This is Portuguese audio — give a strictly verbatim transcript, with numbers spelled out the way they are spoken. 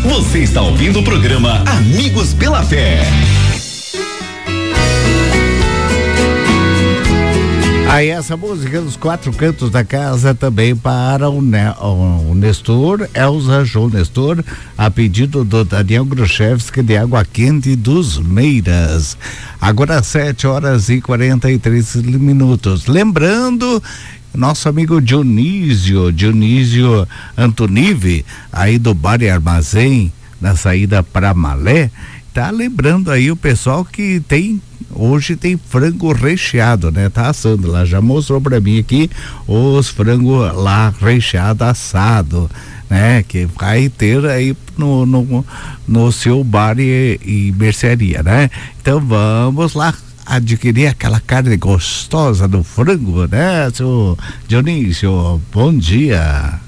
Você está ouvindo o programa Amigos pela Fé. Aí essa música dos quatro cantos da casa também para o, ne o Nestor, Elza João Nestor, a pedido do Daniel Gruszewski de Água Quente dos Meiras. Agora sete horas e quarenta e três minutos. Lembrando, nosso amigo Dionísio, Dionísio Antonive, aí do Bar e Armazém, na saída para Malé, tá lembrando aí o pessoal que tem, hoje tem frango recheado, né? Tá assando lá, já mostrou pra mim aqui os frangos lá recheado, assado, né? Que vai ter aí no, no, no seu bar e, e mercearia, né? Então vamos lá adquirir aquela carne gostosa do frango, né, seu Dionísio? Bom dia.